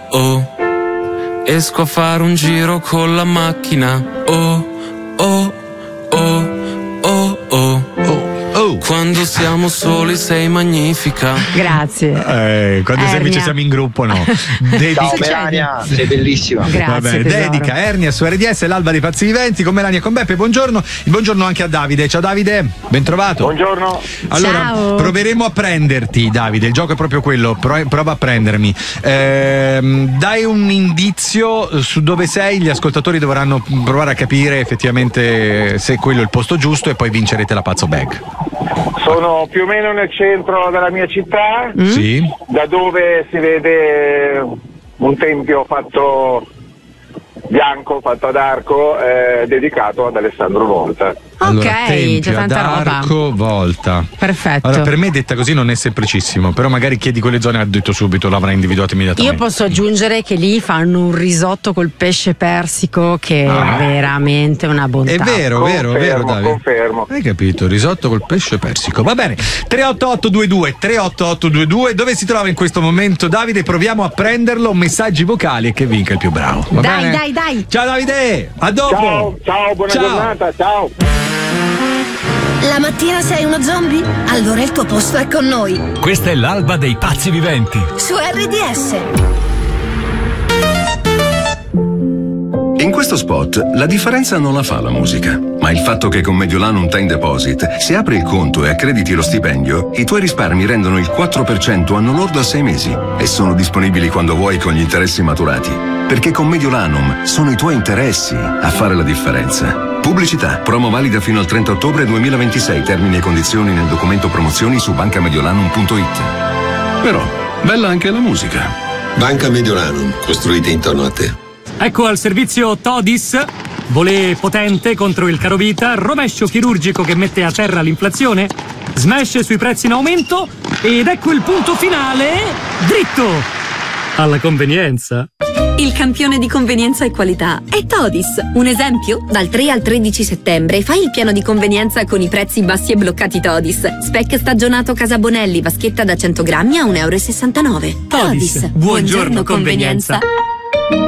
oh. Esco a fare un giro con la macchina, oh, oh, oh, oh, oh, oh. Quando siamo soli sei magnifica. Grazie. Quando sei invece siamo in gruppo, no. Ciao Melania, sei bellissima. Grazie. Dedica Ernia su RDS, l'alba dei pazzi viventi con Melania e con Beppe. Buongiorno. Buongiorno anche a Davide. Ciao Davide, ben trovato. Buongiorno. Allora, ciao. Proveremo a prenderti, Davide. Il gioco è proprio quello. Prova a prendermi. Dai un indizio su dove sei. Gli ascoltatori dovranno provare a capire effettivamente se quello è il posto giusto e poi vincerete la Pazzo Bag. Sono più o meno nel centro della mia città, Sì. da dove si vede un tempio fatto bianco, fatto ad arco, dedicato ad Alessandro Volta. Allora, Ok, tempio c'è tanta ad roba. arco, Volta. Perfetto. Allora, per me detta così non è semplicissimo, però magari chiedi quelle zone, ha detto subito, l'avrà individuato immediatamente. Io posso aggiungere che lì fanno un risotto col pesce persico che è veramente una bontà. È vero, Davide. Confermo. Hai capito? Risotto col pesce persico. Va bene. 38822 dove si trova in questo momento Davide? Proviamo a prenderlo, messaggi vocali e che vinca il più bravo. Va bene? Dai. Ciao Davide, a dopo. Ciao, buona giornata, ciao. La mattina sei uno zombie? Allora il tuo posto è con noi. Questa è l'alba dei pazzi viventi. Su RDS. In questo spot la differenza non la fa la musica, ma il fatto che con Mediolanum Time Deposit, se apri il conto e accrediti lo stipendio, i tuoi risparmi rendono il 4% anno lordo a 6 mesi e sono disponibili quando vuoi con gli interessi maturati. Perché con Mediolanum sono i tuoi interessi a fare la differenza. Pubblicità, promo valida fino al 30 ottobre 2026, termini e condizioni nel documento promozioni su bancamediolanum.it. Però, bella anche la musica. Banca Mediolanum, costruite intorno a te. Ecco al servizio Todis, volée potente contro il carovita, rovescio chirurgico che mette a terra l'inflazione, smash sui prezzi in aumento ed ecco il punto finale, dritto alla convenienza. Il campione di convenienza e qualità è Todis. Un esempio? Dal 3 al 13 settembre fai il piano di convenienza con i prezzi bassi e bloccati Todis. Spec stagionato Casa Bonelli, vaschetta da 100 grammi a €1,69. Todis, buongiorno convenienza.